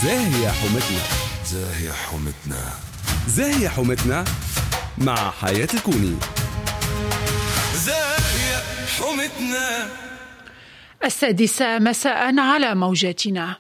زاهية حومتنا. زاهية حومتنا. زاهية حومتنا مع حياة الكوني. زاهية حومتنا. 6 مساء على موجاتنا.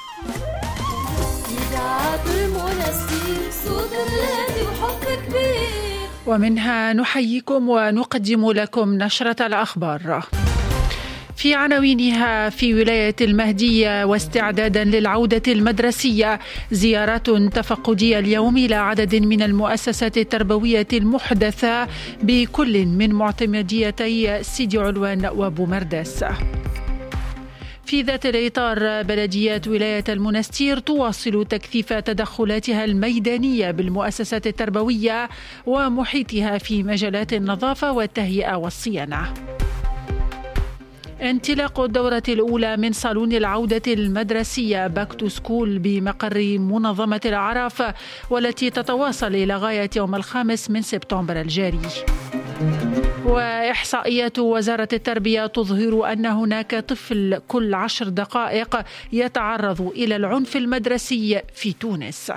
ومنها نحييكم ونقدم لكم نشرة الأخبار. في عناوينها: في ولاية المهدية واستعدادا للعودة المدرسية، زيارات تفقدية اليوم إلى عدد من المؤسسات التربوية المحدثة بكل من معتمديتي سيدي علوان وبومرداس. في ذات الإطار، بلديات ولاية المنستير تواصل تكثيف تدخلاتها الميدانية بالمؤسسات التربوية ومحيطها في مجالات النظافة والتهيئة والصيانة. انطلاق الدورة الأولى من صالون العودة المدرسية باك تو سكول بمقر منظمة العرف، والتي تتواصل إلى غاية يوم 5 من سبتمبر الجاري. وإحصائيات وزارة التربية تظهر أن هناك طفل كل 10 دقائق يتعرض إلى العنف المدرسي في تونس.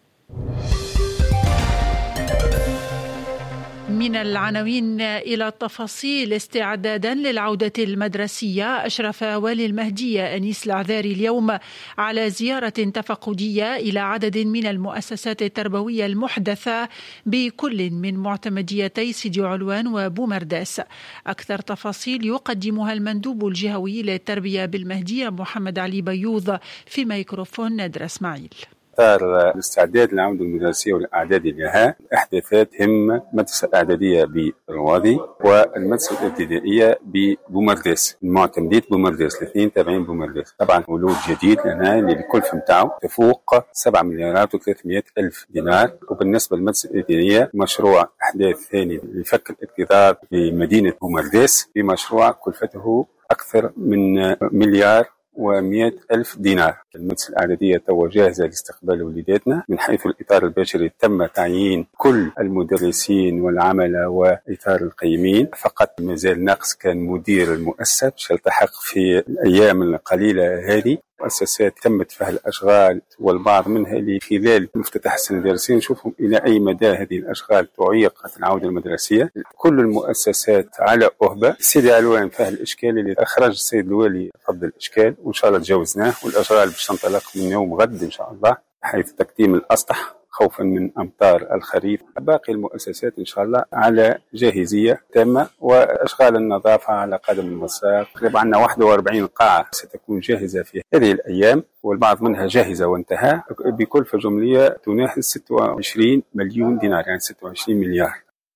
من العناوين إلى التفاصيل: استعدادا للعودة المدرسية، أشرف والي المهدية أنيس العذاري اليوم على زيارة تفقدية إلى عدد من المؤسسات التربوية المحدثة بكل من معتمديتي سيدي علوان وبومرداس. أكثر تفاصيل يقدمها المندوب الجهوي للتربية بالمهدية محمد علي بيوض في ميكروفون نادر اسماعيل. إطار الاستعداد للعودة المدرسية والإعداد لها، إحداثات هم المدرسة الإعدادية بالرواضي والمدرسة الابتدائية ببومرداس، المعتمدية بومرداس الاثنين تابعين بومرداس. طبعا مولود جديد لنا اللي الكلفة متاعه تفوق 7 مليارات و300 ألف دينار. وبالنسبة للمدرسة الابتدائية، مشروع إحداث ثاني لفك الاكتظاظ في مدينة بومرداس بمشروع كلفته أكثر من مليار و100 ألف دينار. المدرسة الإعدادية توا جاهزة لاستقبال وليداتنا. من حيث الإطار البشري تم تعيين كل المدرسين والعملة وإطار القيمين، فقط مازال ناقص كان مدير المؤسسة باش يلتحق في الأيام القليلة هذه. مؤسسات تمت فيها الأشغال والبعض منها اللي خلال مفتتح السنة الدراسية نشوفهم إلى أي مدى هذه الأشغال تعيق العودة المدرسية. كل المؤسسات على أهبة. سيدي علوان فيها الإشكال اللي أخرج السيد الوالي فضل الإشكال، وإن شاء الله تجاوزناه، والأشغال باش تنطلق من يوم غد إن شاء الله، حيث تكتيم الأسطح خوفا من أمطار الخريف. باقي المؤسسات إن شاء الله على جاهزية تامة، وأشغال النظافة على قدم وساق. تقريبا عندنا 41 قاعة ستكون جاهزة في هذه الأيام، والبعض منها جاهزة وانتهى، بكلفة جملية تناهز 26 مليون دينار، يعني 26 مليار.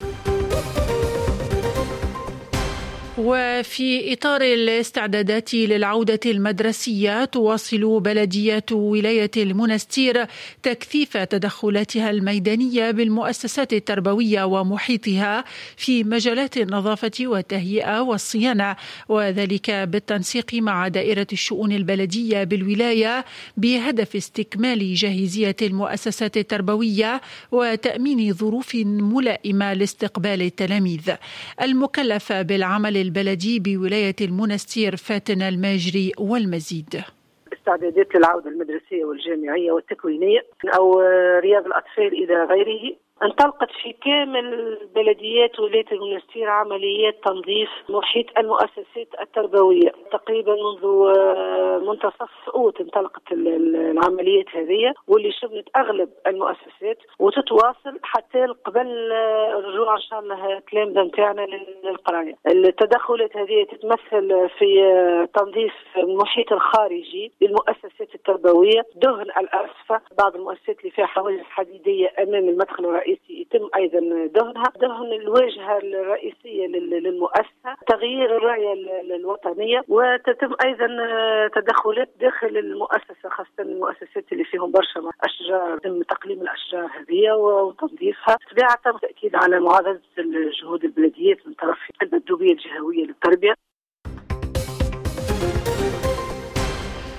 وفي إطار الاستعدادات للعودة المدرسية، تواصل بلديات ولاية المنستير تكثيف تدخلاتها الميدانية بالمؤسسات التربوية ومحيطها في مجالات النظافة والتهيئة والصيانة، وذلك بالتنسيق مع دائرة الشؤون البلدية بالولاية بهدف استكمال جاهزية المؤسسات التربوية وتأمين ظروف ملائمة لاستقبال التلاميذ. المكلفة بالعمل البلدي بولاية المنستير فاتنة الماجري والمزيد. استعدادات للعودة المدرسية والجامعية والتكوينية أو رياض الأطفال إلى غيره، انطلقت في كامل بلديات ولاية المنستير عمليات تنظيف محيط المؤسسات التربوية. تقريبا منذ منتصف أوت انطلقت العمليات هذه، واللي شملت أغلب المؤسسات وتتواصل حتى قبل رجوع إن شاء الله التلامذة نتاعنا للقراية. التدخلات هذه تتمثل في تنظيف المحيط الخارجي للمؤسسات التربوية، دهن الأرصفة، بعض المؤسسات اللي فيها حواجز حديدية أمام المدخل الرئيسي يتم أيضا دهنها، دهن الواجهة الرئيسية للمؤسسة، تغيير الراية الوطنية، وتتم أيضا تدخلات داخل المؤسسة، خاصة المؤسسات اللي فيهم برشا أشجار، يتم تقليم الأشجار هذه وتنظيفها. تبعها تم تأكيد على معزز الجهود البلديات من طرف المندوبية الجهوية للتربية.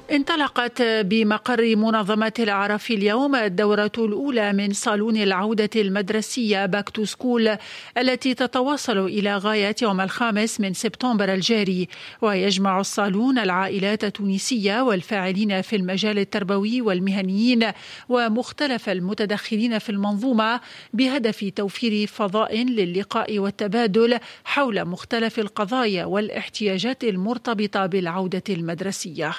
انطلقت بمقر منظمة الأعراف اليوم الدورة الأولى من صالون العودة المدرسية باك تو سكول التي تتواصل إلى غاية يوم 5 من سبتمبر الجاري، ويجمع الصالون العائلات التونسية والفاعلين في المجال التربوي والمهنيين ومختلف المتدخلين في المنظومة بهدف توفير فضاء للقاء والتبادل حول مختلف القضايا والاحتياجات المرتبطة بالعودة المدرسية.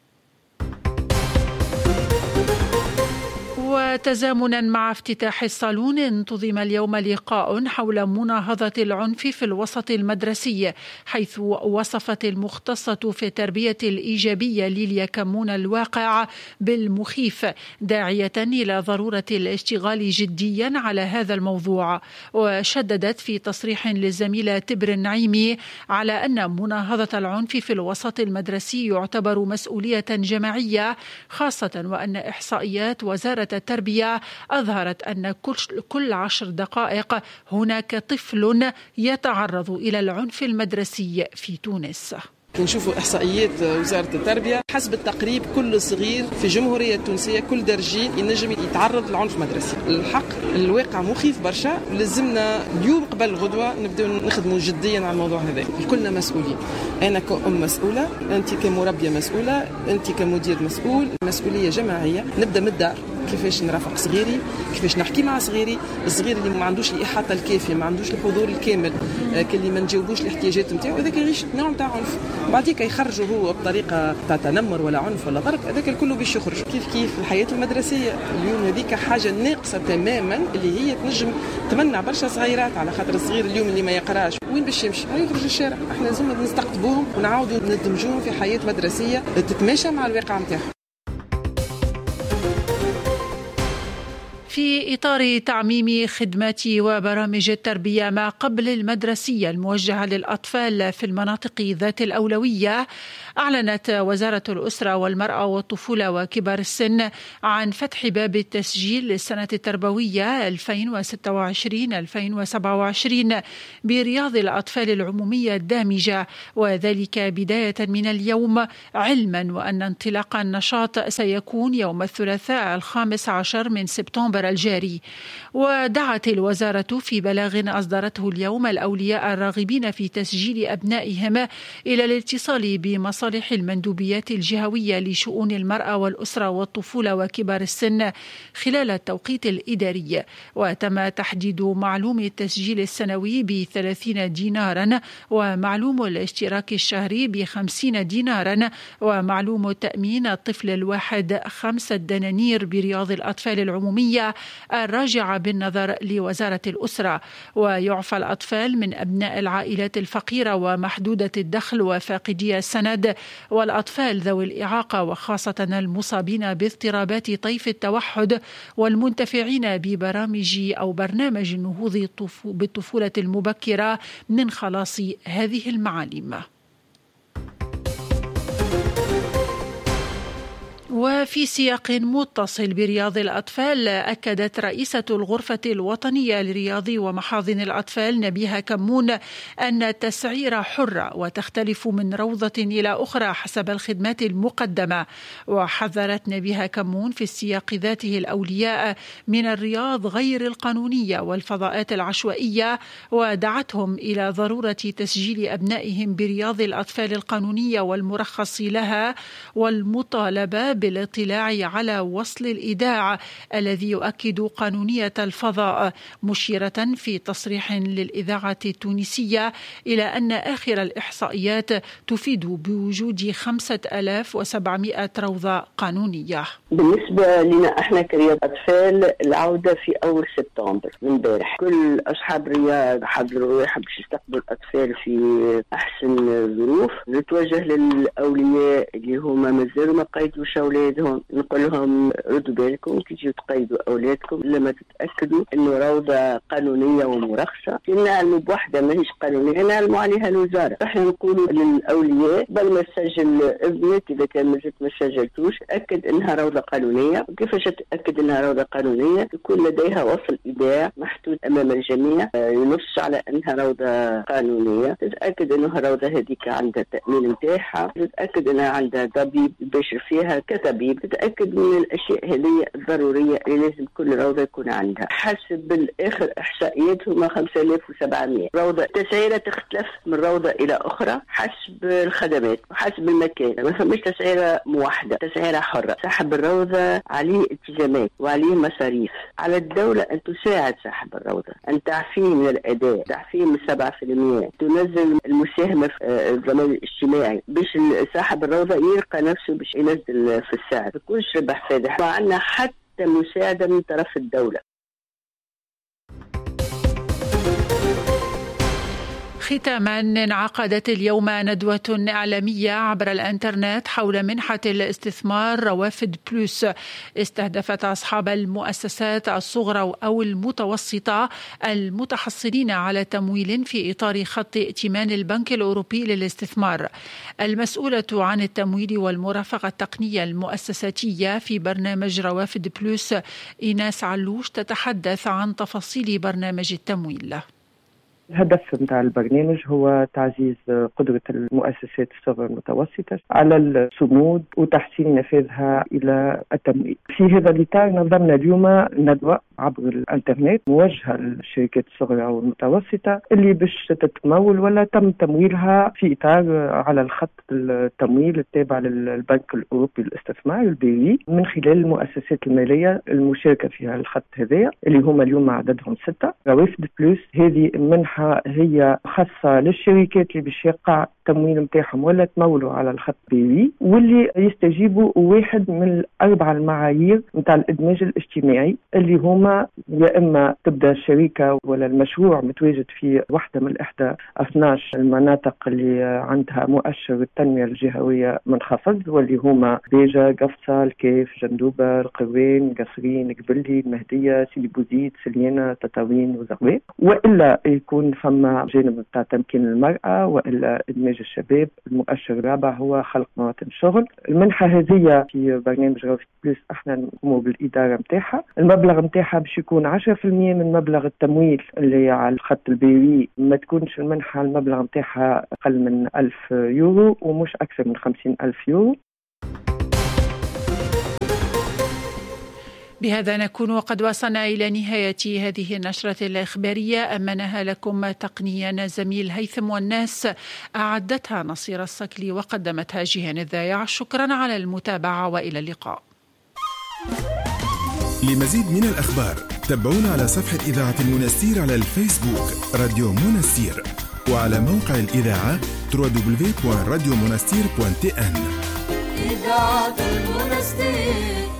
وتزامنا مع افتتاح الصالون انتظم اليوم لقاء حول مناهضة العنف في الوسط المدرسي، حيث وصفت المختصة في التربية الإيجابية ليليا كمون الواقع بالمخيف، داعية إلى ضرورة الاشتغال جديا على هذا الموضوع. وشددت في تصريح للزميلة تبر النعيمي على أن مناهضة العنف في الوسط المدرسي يعتبر مسؤولية جماعية، خاصة وأن إحصائيات وزارة التربية أظهرت أن كل 10 دقائق هناك طفل يتعرض إلى العنف المدرسي في تونس. نشوفوا إحصائيات وزارة التربية حسب التقريب كل صغير في الجمهورية التونسية كل درجين ينجم يتعرض للعنف المدرسي. الحق الواقع مخيف برشا، لازمنا اليوم قبل غدوة نبدأ نخدموا جديا على الموضوع هذا. كلنا مسؤولين، أنا كأم مسؤولة، أنت كمربية مسؤولة، أنت كمدير مسؤول، مسؤولية جماعية. نبدأ من الدار، كيفاش نرافق صغيري، كيفاش نحكي مع صغيري، الصغير اللي ما عندوش الإحاطة الكافية، ما عندوش الحضور الكامل، اللي ما نجاوبوش الاحتياجات نتاعو، هذاك يعيش نوع نتاع عنف. بعديك يخرجوا هو بطريقة تاع تنمر ولا عنف ولا ضرب، هذاك الكل باش يخرج. كيف الحياة المدرسية اليوم هذيك حاجة ناقصة تماما، اللي هي تنجم تمنع برشا صغيرات، على خاطر الصغير اليوم اللي ما يقراش وين باش يمشي؟ ما يخرج الشارع. احنا لازم نستقطبوهم ونعاودوا ندمجوهم في حياة مدرسية تتماشى مع الواقع نتاعهم. في إطار تعميم خدمات وبرامج التربية ما قبل المدرسية الموجهة للأطفال في المناطق ذات الأولوية، أعلنت وزارة الأسرة والمرأة والطفولة وكبار السن عن فتح باب التسجيل للسنة التربوية 2026-2027 برياض الأطفال العمومية الدامجة، وذلك بداية من اليوم، علما وأن انطلاق النشاط سيكون يوم الثلاثاء 15 من سبتمبر الجاري. ودعت الوزارة في بلاغ أصدرته اليوم الأولياء الراغبين في تسجيل أبنائهم إلى الاتصال بمصالح المندوبيات الجهوية لشؤون المرأة والأسرة والطفولة وكبار السن خلال التوقيت الإداري. وتم تحديد معلوم التسجيل السنوي ب30 دينارا، ومعلوم الاشتراك الشهري ب50 دينارا، ومعلوم تأمين الطفل الواحد 5 دنانير برياض الأطفال العمومية الراجعة بالنظر لوزارة الأسرة. ويعفى الأطفال من أبناء العائلات الفقيرة ومحدودة الدخل وفاقدي السند، والأطفال ذوي الإعاقة، وخاصة المصابين باضطرابات طيف التوحد، والمنتفعين برنامج النهوض بالطفولة المبكرة من خلاص هذه المعالم. وفي سياق متصل برياض الأطفال، أكدت رئيسة الغرفة الوطنية لرياض ومحاضن الأطفال نبيها كمون أن التسعير حرة وتختلف من روضة إلى أخرى حسب الخدمات المقدمة. وحذرت نبيها كمون في السياق ذاته الأولياء من الرياض غير القانونية والفضاءات العشوائية، ودعتهم إلى ضرورة تسجيل أبنائهم برياض الأطفال القانونية والمرخص لها، والمطالبة بالاطلاع على وصل الإيداع الذي يؤكد قانونية الفضاء، مشيرة في تصريح للإذاعة التونسية إلى أن آخر الإحصائيات تفيد بوجود 5700 روضة قانونية. بالنسبة لنا احنا كرياض أطفال، العودة في أول سبتمبر من امبارح. كل أصحاب الرياض حضروا باش يستقبلوا الأطفال في أحسن ظروف. نتوجه للأولياء اللي هما مازالوا ما قيدوش أولادهم لهم نقول لهم ردوا بالكم كي تجوا تقيدوا أولادكم لما تتأكدوا إنه روضة قانونية ومرخصة. نعلموا بوحدة ماهيش قانونية نعلموا عليها الوزارة. احنا نقولوا للأولياء بل ما تسجل ابنك إذا كان مازلت ما سجلتوش تأكد إنها روضة قانونية. وكيفاش تأكد إنها روضة قانونية؟ يكون لديها وصل إيداع محدود أمام الجميع ينص على إنها روضة قانونية. تتأكد إنها روضة هذيك عندها تأمين نتاعها، تتأكد إنها عندها طبيب يباشر فيها كطبيب، تتأكد من الأشياء هذه الضرورية اللي لازم كل روضة يكون عندها. حسب الآخر إحصائيات هما 5700 روضة. تسعيرة تختلف من روضة إلى أخرى حسب الخدمات وحسب المكان، ما فماش تسعيرة موحدة، تسعيرة حرة. صاحب الروضة عليه التزامات وعليه مصاريف، على الدولة أن تساعد صاحب الروضة، أن تعفيه من الأداء، تعفيه من 7%، تنزل المساهمة في الضمان الاجتماعي باش صاحب الروضة يلقى نفسه باش ينزل في السعر، تكونش ربح فادح. وعندنا حتى مساعدة من طرف الدولة. ختاما، انعقدت اليوم ندوة إعلامية عبر الإنترنت حول منحة الاستثمار روافد بلوس، استهدفت أصحاب المؤسسات الصغرى أو المتوسطة المتحصلين على تمويل في إطار خط ائتمان البنك الأوروبي للاستثمار. المسؤولة عن التمويل والمرافقة التقنية المؤسساتية في برنامج روافد بلوس إيناس علوش تتحدث عن تفاصيل برنامج التمويل. الهدف متاع البرنامج هو تعزيز قدرة المؤسسات الصغرى المتوسطة على الصمود وتحسين نفاذها إلى التمويل. في هذا الإطار نظمنا اليوم ندوة عبر الإنترنت موجهة للشركات الصغرى والمتوسطة اللي باش تتمول ولا تم تمويلها في إطار على الخط التمويل التابع للبنك الأوروبي للاستثمار البي من خلال المؤسسات المالية المشاركة في الخط هذا اللي هم اليوم عددهم 6. روافد بلوس هذه منحة هي خاصة للشركات اللي باش يقع التمويل متاعهم ولا تمولوا على الخط بي واللي يستجيبوا واحد من 4 المعايير متاع الإدماج الاجتماعي اللي هما يا إما تبدأ الشركة ولا المشروع متواجد في واحدة من إحدى 12 المناطق اللي عندها مؤشر التنمية الجهوية منخفض واللي هما بيجا، قفصة، الكيف، جندوبة، القروين، قصرين، قبلي، المهدية، سيدي بوزيد، سليانة، تطاوين وزغوات. وإلا يكون فما جانب متاع تمكين المرأة وإلا إدماج الشباب. المؤشر الرابع هو خلق مواطن شغل. المنحة هذه في برنامج روافد بلوس احنا نقوموا بالإدارة متاعها. المبلغ متاعها باش يكون 10% من مبلغ التمويل اللي على الخط البيوي. ما تكونش المنحة المبلغ متاعها أقل من 1000 يورو ومش أكثر من 50,000 يورو. بهذا نكون وقد وصلنا إلى نهاية هذه النشرة الإخبارية، أمنها لكم تقنيا زميل هيثم والناس، أعدتها نصير الصقلي وقدمتها جيهان الذايع. شكرا على المتابعة وإلى اللقاء. لمزيد من الأخبار تابعونا على صفحة إذاعة المنستير على الفيسبوك راديو منستير وعلى موقع الإذاعة www.radiomonastir.tn. إذاعة المنستير.